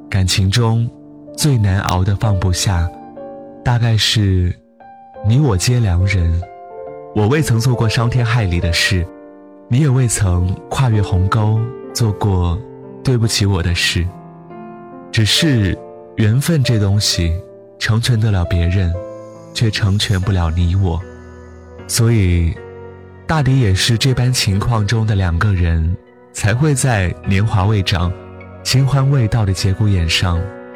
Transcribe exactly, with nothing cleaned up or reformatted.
感情中最难熬的放不下，大概是你我皆良人，我未曾做过伤天害理的事，你也未曾跨越鸿沟做过对不起我的事。只是缘分这东西成全得了别人，却成全不了你我，所以大抵也是这般情况中的两个人，才会在年华未长、新欢未到的节骨眼上